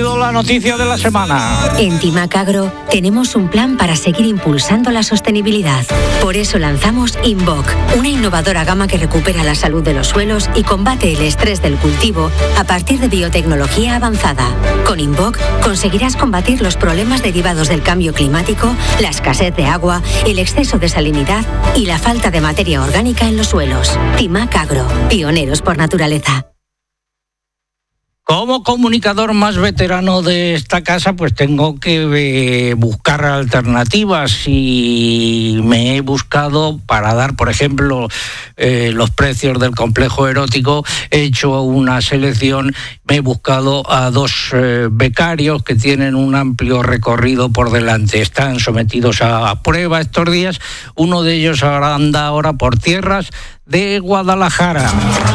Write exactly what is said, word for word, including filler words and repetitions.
sido la noticia de la semana. En Timac Agro tenemos un plan para seguir impulsando la sostenibilidad. Por eso lanzamos Invoc, una innovadora gama que recupera la salud de los suelos y combate el estrés del cultivo a partir de biotecnología avanzada. Con Invoc conseguirás combatir los problemas derivados del cambio climático, la escasez de agua, el exceso de salinidad y la falta de materia orgánica en los suelos. Timac Agro, pioneros por naturaleza. Como comunicador más veterano de esta casa, pues tengo que eh, buscar alternativas y me he buscado, para dar, por ejemplo, eh, los precios del complejo erótico, he hecho una selección, me he buscado a dos eh, becarios que tienen un amplio recorrido por delante. Están sometidos a prueba estos días. Uno de ellos ahora anda ahora por tierras de Guadalajara.